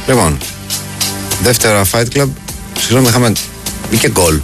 Λοιπόν, δεύτερα Fight Club. Συγγνώμη, είχαμε. Μπήκε γκολ.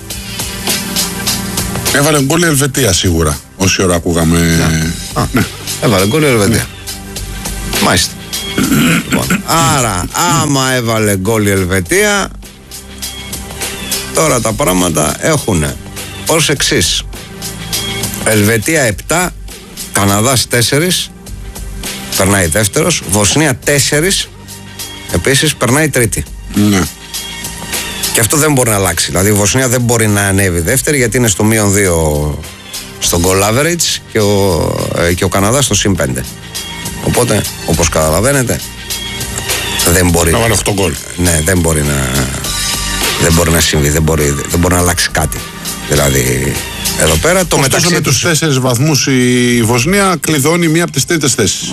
Έβαλε γκολ η Ελβετία σίγουρα. Όση ώρα ακούγαμε. Ναι. Έβαλε γκολ η Ελβετία. Μάλιστα. Λοιπόν, άρα, άμα έβαλε γκολ η Ελβετία, τώρα τα πράγματα έχουν ως εξής. Ελβετία 7, Καναδάς 4, περνάει δεύτερος. Βοσνία 4, επίσης περνάει τρίτη. Ναι. Και αυτό δεν μπορεί να αλλάξει. Δηλαδή η Βοσνία δεν μπορεί να ανέβει δεύτερη, γιατί είναι στο -2 στο goal average και ο Καναδάς στο συν 5. Οπότε, όπως καταλαβαίνετε, δεν μπορεί να βάλει 8 γκολ. Ναι, δεν μπορεί να συμβεί, δεν μπορεί να αλλάξει κάτι. Δηλαδή, εδώ πέρα το μεταξύ με τους 4 βαθμούς η Βοσνία κλειδώνει μία από τις τρίτες θέσεις.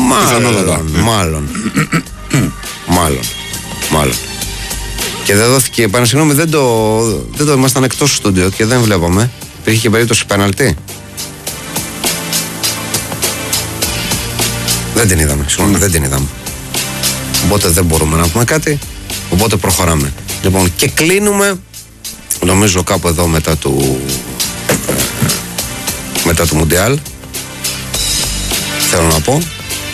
Μάλλον. Και δεν δόθηκε, συγγνώμη, δεν το ήμασταν εκτός στούντιο και δεν βλέπαμε. Υπήρχε και περίπτωση πέναλτι. Δεν την είδαμε, δεν την είδαμε. Οπότε δεν μπορούμε να πούμε κάτι. Οπότε προχωράμε. Λοιπόν, και κλείνουμε, νομίζω κάπου εδώ μετά του Μουντιάλ. Θέλω να πω.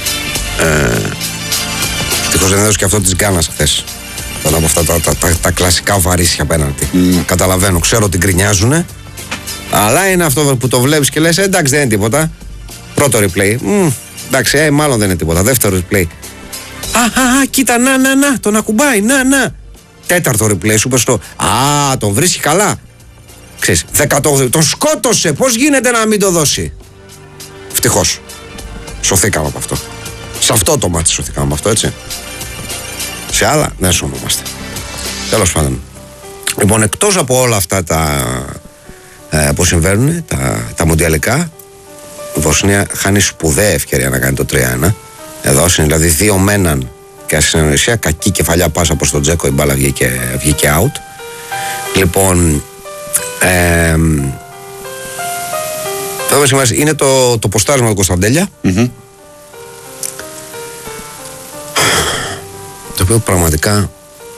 Ευτυχώς δεν έδωσε και αυτό της Γκάνας χθες. Ήταν από αυτά τα κλασικά βαρύσια πέναλτι. Καταλαβαίνω, ξέρω ότι γκρινιάζουνε. Αλλά είναι αυτό που το βλέπεις και λες, εντάξει, δεν είναι τίποτα. Πρώτο replay. Εντάξει, μάλλον δεν είναι τίποτα. Δεύτερο replay. Κοίτα, να, τον ακουμπάει, να. Τέταρτο replay, σου πες το. Τον βρίσκει καλά. Ξέρεις, 18, τον σκότωσε. Πώς γίνεται να μην το δώσει? Ευτυχώς. Σωθήκαμε από αυτό. Σε αυτό το μάτι σωθήκαμε από αυτό, έτσι. Σε άλλα δεν σωμόμαστε. Τέλος πάντων. Λοιπόν, εκτός από όλα αυτά που συμβαίνουν, τα μουντιαλικά, η Βοσνία χάνει σπουδαία ευκαιρία να κάνει το 3-1. Εδώ είναι δηλαδή 2 με 1 και ασυνεννοησία. Κακή κεφαλιά πάσα προς τον Τζέκο, η μπάλα βγήκε out. Λοιπόν, είναι το ποστάρισμα του Κωνσταντέλια, το οποίο πραγματικά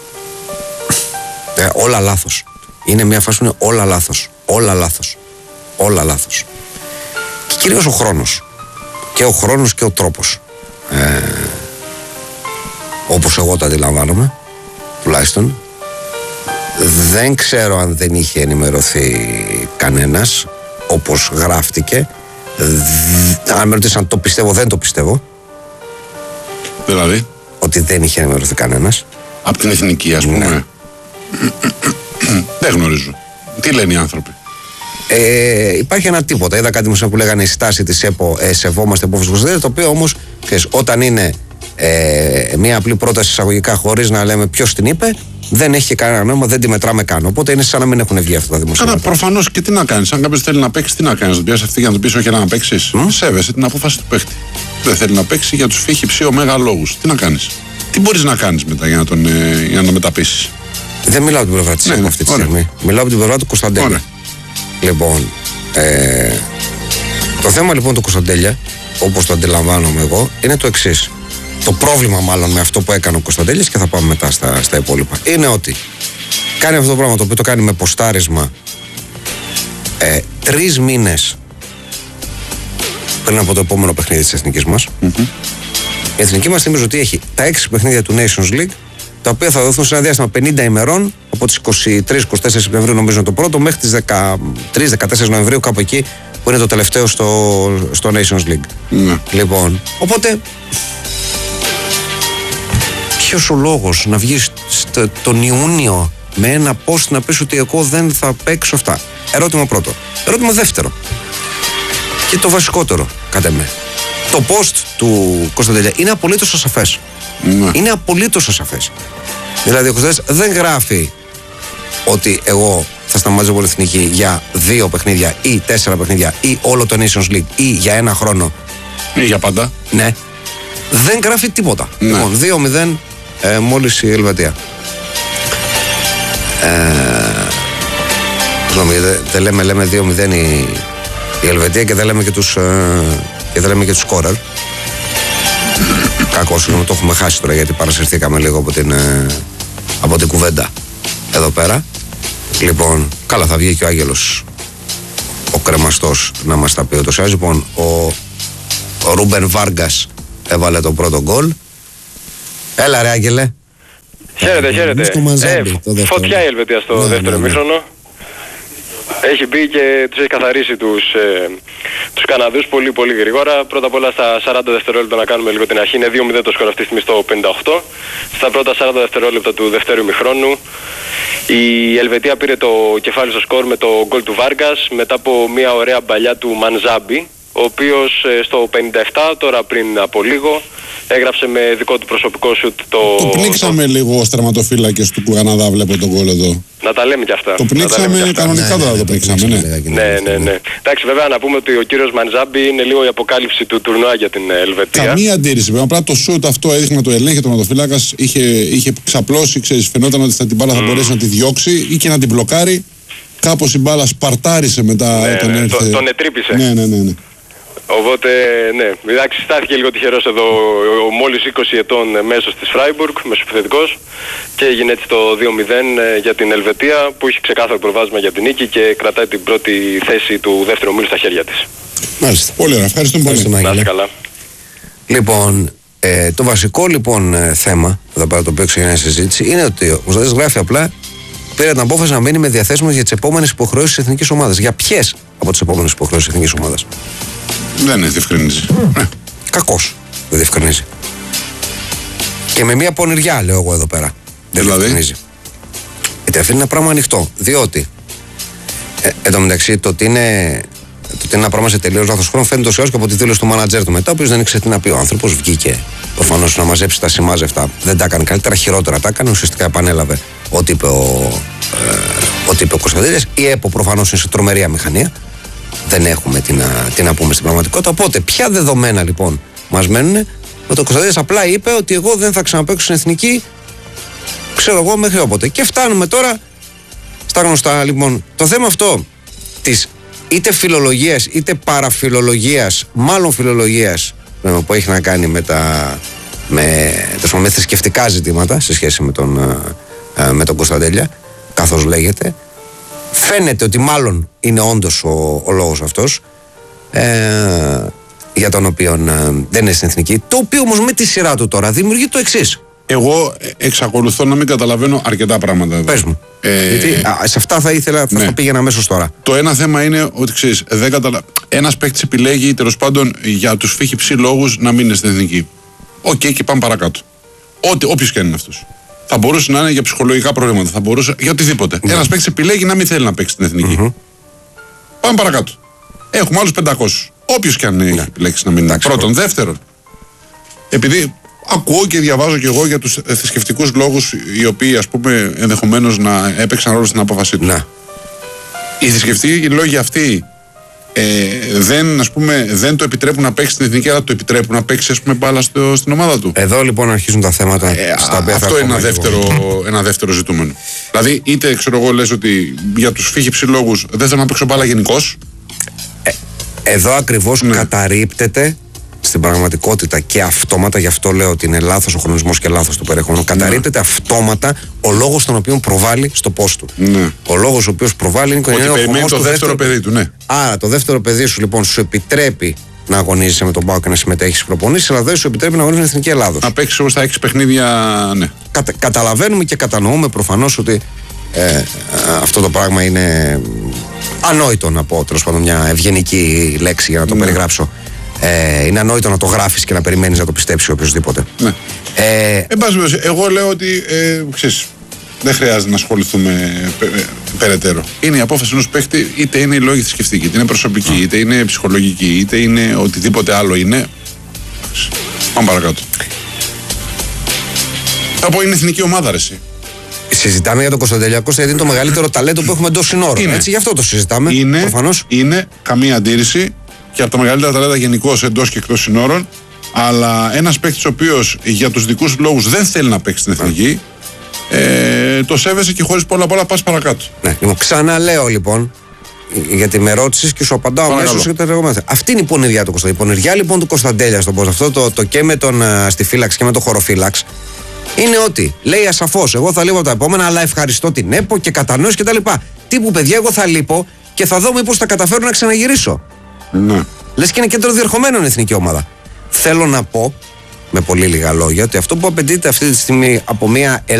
όλα λάθος. Είναι μια φάση που είναι όλα λάθος. Και κυρίως ο χρόνος. Και ο χρόνος και ο τρόπος. Όπως εγώ το αντιλαμβάνομαι, τουλάχιστον. Δεν ξέρω αν δεν είχε ενημερωθεί κανένας, όπως γράφτηκε. Αν με ρωτήσαν το πιστεύω, δεν το πιστεύω. Δηλαδή? Ότι δεν είχε ενημερωθεί κανένας. Από την εθνική, ας πούμε. Ναι. Δεν γνωρίζω. Τι λένε οι άνθρωποι? Υπάρχει ένα τίποτα. Είδα κάτι που λέγανε η στάση της ΕΠΟ, σεβόμαστε απόφαση του, το οποίο όμως, όταν είναι μια απλή πρόταση εισαγωγικά, χωρίς να λέμε ποιος την είπε, δεν έχει κανένα νόημα, δεν τη μετράμε καν. Οπότε είναι σαν να μην έχουν βγει αυτά τα δημοσιεύματα. Άρα προφανώς και τι να κάνεις. Αν κάποιος θέλει να παίξει, τι να κάνεις? Να τον πιάσεις αυτή για να τον πεις όχι να παίξεις? Σέβεσαι την απόφαση του παίχτη. Δεν θέλει να παίξει για τους φύχει ψή ωμέγα λόγους. Τι να κάνεις? Τι μπορείς να κάνεις μετά για να τον μεταπίσεις? Δεν μιλάω από την πλευρά της ΕΠΟ αυτή τη στιγμή. Μιλάω από την πλευρά του Κωνσταντέλια. Λοιπόν, το θέμα λοιπόν του Κωνσταντέλια, όπως το αντιλαμβάνομαι εγώ, είναι το εξής. Το πρόβλημα μάλλον με αυτό που έκανε ο Κωνσταντέλιας, και θα πάμε μετά στα υπόλοιπα, είναι ότι κάνει αυτό το πράγμα, το οποίο το κάνει με ποστάρισμα 3 μήνες πριν από το επόμενο παιχνίδι της εθνικής μας. Η εθνική μας θυμίζω ότι έχει τα 6 παιχνίδια του Nations League, τα οποία θα δοθούν σε ένα διάστημα 50 ημερών, από τις 23-24 Σεπτεμβρίου νομίζω το πρώτο, μέχρι τις 13-14 Νοεμβρίου, κάπου εκεί που είναι το τελευταίο στο Nations League. Λοιπόν, οπότε ποιος ο λόγος να βγεις τον Ιούνιο με ένα post να πεις ότι εγώ δεν θα παίξω αυτά? Ερώτημα πρώτο. Ερώτημα δεύτερο, και το βασικότερο κατά με, το post του Κωνσταντέλια είναι απολύτως ασαφές. Είναι απολύτως ασαφές. Δηλαδή ο Κωνσταντέλιας δεν γράφει ότι εγώ θα σταματήσω από την εθνική για 2 παιχνίδια ή 4 παιχνίδια ή όλο το Nations League ή για 1 χρόνο ή για πάντα. Ναι. Δεν γράφει τίποτα. Λοιπόν, 2-0 μόλις η Ελβετία. Δεν λέμε 2-0 η Ελβετία και δεν λέμε και τους σκόρερ. Κακό, συγγνώμη, το έχουμε χάσει τώρα γιατί παρασυρθήκαμε λίγο από την κουβέντα εδώ πέρα. Λοιπόν, καλά, θα βγει και ο Άγγελος ο κρεμαστός να μας τα πει ούτως. Λοιπόν, ο Ρούμπεν Βάργκας έβαλε τον πρώτο γκολ. Έλα ρε Άγγελε. Χαίρετε. Φωτιά η Ελβετία στο δεύτερο ημίχρονο. Έχει μπει και τους έχει καθαρίσει τους Καναδούς πολύ γρήγορα. Πρώτα απ' όλα στα 40 δευτερόλεπτα να κάνουμε λίγο την αρχή. Είναι 2-0 το σκορ αυτή τη στιγμή στο 58. Στα πρώτα 40 δευτερόλεπτα του δεύτερου ημιχρόνου η Ελβετία πήρε το κεφάλι στο σκορ με το γκολ του Βάργκας μετά από μια ωραία μπαλιά του Μανζάμπι, ο οποίος στο 57, τώρα πριν από λίγο, έγραψε με δικό του προσωπικό σουτ το πνίξαμε λίγο ως τερματοφύλακες του Καναδά, βλέπω τον γκολ εδώ. Να τα λέμε κι αυτά. Το πνίξαμε κανονικά, τώρα το πνίξαμε, ναι. Εντάξει, βέβαια να πούμε ότι ο κύριος Μανζάμπι είναι λίγο η αποκάλυψη του τουρνουά για την Ελβετία. Καμία αντίρρηση. Απλά το σουτ αυτό έδειχνε το ελέγχει ο τερματοφύλακας. Είχε ξαπλώσει, φαινόταν ότι την μπάλα θα μπορέσει να τη διώξει ή και να την μπλοκάρει. Κάπως η μπάλα σπαρτάρισε μετά. Τον ετρύπησε. Ναι. Οπότε, ναι, εντάξει, στάθηκε λίγο τυχερός εδώ ο μόλις 20 ετών μέσος της Φράιμπουργκ, μεσοεπιθετικός, και έγινε έτσι το 2-0 για την Ελβετία, που είχε ξεκάθαρο προβάδισμα για την νίκη και κρατάει την πρώτη θέση του δεύτερου ομίλου στα χέρια της. Μάλιστα, πολύ ωραία, ευχαριστούμε πολύ. Να είστε καλά. Λοιπόν, το βασικό λοιπόν θέμα, εδώ πέρα το οποίο ξεκινάει η συζήτηση, είναι ότι ο Κωνσταντίνος γράφει απλά πήρε την απόφαση να μείνει με διαθέσιμος για τις επόμενες υποχρεώσεις της εθνικής ομάδας. Για ποιες από τις επόμενες υποχρεώσεις της εθνικής ομάδας? Δεν διευκρινίζει. Κακός δεν διευκρινίζει. Και με μια πονηριά λέω εγώ εδώ πέρα. Δεν διευκρινίζει. Γιατί αφήνει ένα πράγμα ανοιχτό. Διότι εν τω μεταξύ το ότι είναι ένα πράγμα σε τελείως λάθος χρόνο φαίνεται όσο και από τη δήλωση του μάνατζερ του μετά, ο οποίος δεν ήξερε τι να πει. Ο άνθρωπος βγήκε προφανώς να μαζέψει τα σημάζευτα. Δεν τα έκανε καλύτερα, χειρότερα τα έκανε. Ουσιαστικά επανέλαβε ό,τι είπε ο Κωνσταντίνης. Η ΕΠΟ προφανώς είναι σε τρομερή αμηχανία. Δεν έχουμε τι να πούμε στην πραγματικότητα. Οπότε, ποια δεδομένα λοιπόν μας μένουν? Ότι ο Κωνσταντίνης απλά είπε ότι εγώ δεν θα ξαναπαίξω στην εθνική, ξέρω εγώ, μέχρι όποτε. Και φτάνουμε τώρα στα γνωστά. Λοιπόν, το θέμα αυτό της είτε φιλολογίας είτε παραφιλολογίας, μάλλον φιλολογίας, που έχει να κάνει με θρησκευτικά ζητήματα σε σχέση με τον Κωνσταντέλια, καθώς λέγεται. Φαίνεται ότι μάλλον είναι όντως ο λόγος αυτός για τον οποίο δεν είναι στην εθνική. Το οποίο όμως με τη σειρά του τώρα δημιουργεί το εξής. Εγώ εξακολουθώ να μην καταλαβαίνω αρκετά πράγματα εδώ. Πες μου. Γιατί σε αυτά θα ήθελα, θα πήγαινα αμέσως τώρα. Το ένα θέμα είναι ότι ξέρεις, ένας παίκτης επιλέγει τέλος πάντων για τους φύχηψη λόγους να μην είναι στην εθνική. Οκ, και πάμε παρακάτω. Όποιος και αν είναι αυτός. Θα μπορούσε να είναι για ψυχολογικά προβλήματα, θα μπορούσε για οτιδήποτε. Ένας παίκτης επιλέγει να μην θέλει να παίξει στην εθνική. Πάμε παρακάτω. Έχουμε άλλους 500. Όποιος και αν έχει επιλέξει να μην είναι. Πρώτον. Δεύτερον, επειδή ακούω και διαβάζω και εγώ για τους θρησκευτικούς λόγους οι οποίοι, ας πούμε, ενδεχομένως να έπαιξαν ρόλο στην απόφασή του. Οι θρησκευτικοί λόγοι αυτοί δεν το επιτρέπουν να παίξει στην εθνική, αλλά το επιτρέπουν να παίξει, ας πούμε, μπάλα στην ομάδα του. Εδώ λοιπόν αρχίζουν τα θέματα στα οποία αυτό είναι ένα δεύτερο ζητούμενο. Δηλαδή, είτε ξέρω εγώ λες ότι για τους φύχηψη λόγους δεν θέλω να παίξω μπάλα γενικώς. Εδώ ακριβώς καταρρίπτεται στην πραγματικότητα και αυτόματα, γι' αυτό λέω ότι είναι λάθος ο χρονισμός και λάθος το περιεχόμενο. Καταρρίπτεται αυτόματα ο λόγος τον οποίο προβάλλει στο post του. Ο λόγος ο οποίος προβάλλει είναι ότι περιμένει το δεύτερο παιδί του, ναι. Άρα το δεύτερο παιδί σου λοιπόν σου επιτρέπει να αγωνίζεσαι με τον ΠΑΟΚ και να συμμετέχεις στις προπονήσεις, αλλά δεν σου επιτρέπει να αγωνίζεσαι με την Εθνική Ελλάδος. Να παίξεις όμως στα 6 παιχνίδια, ναι. Καταλαβαίνουμε και κατανοούμε προφανώς ότι αυτό το πράγμα είναι ανόητο, να πω τέλος πάντων μια ευγενική λέξη για να το περιγράψω. Είναι ανόητο να το γράφεις και να περιμένεις να το πιστέψει οποιοδήποτε. Ναι. Εγώ λέω ότι ξέρεις, δεν χρειάζεται να ασχοληθούμε περαιτέρω. Είναι η απόφαση ενός παίχτη, είτε είναι η λόγη θρησκευτική, είτε είναι προσωπική, είτε είναι ψυχολογική, είτε είναι οτιδήποτε άλλο είναι. Πάμε παρακάτω. Θα πω είναι εθνική ομάδα, ρε εσύ. Συζητάμε για τον Κωνσταντέλια Κώστα γιατί είναι το μεγαλύτερο ταλέντο που έχουμε εντός συνόρων. Έτσι, γι' αυτό το συζητάμε. Προφανώς. Είναι καμία αντίρρηση και από τα μεγαλύτερα ταλέντα γενικώς εντός και εκτός συνόρων. Αλλά ένας παίκτης ο οποίος για τους δικούς λόγους δεν θέλει να παίξει στην εθνική, το σέβεσαι και χωρίς πολλά πας παρακάτω. Ναι, ξαναλέω λοιπόν γιατί με ρώτησες και σου απαντάω αμέσως για το εργομάθημα. Αυτή είναι η πονηριά του Κωνσταντέλια. Η πονηριά λοιπόν του Κωνσταντέλια στον πώς αυτό το και με τον στη φύλαξη και με τον χωροφύλαξ είναι ότι λέει ασαφώς, εγώ θα λείπω από τα επόμενα, αλλά ευχαριστώ την ΕΠΟ και κατανόηση κτλ. Τύπου παιδιά, εγώ θα λείπω και θα δω μήπως θα καταφέρω να ξαναγυρίσω. Ναι. Λες και είναι κέντρο διερχομένων εθνική ομάδα. Θέλω να πω με πολύ λίγα λόγια ότι αυτό που απαιτείται αυτή τη στιγμή από μια